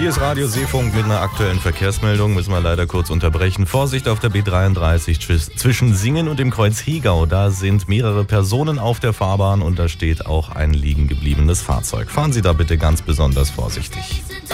Hier ist Radio Seefunk mit einer aktuellen Verkehrsmeldung. Müssen wir leider kurz unterbrechen. Vorsicht auf der B33 zwischen Singen und dem Kreuz Hegau. Da sind mehrere Personen auf der Fahrbahn und da steht auch ein liegen gebliebenes Fahrzeug. Fahren Sie da bitte ganz besonders vorsichtig.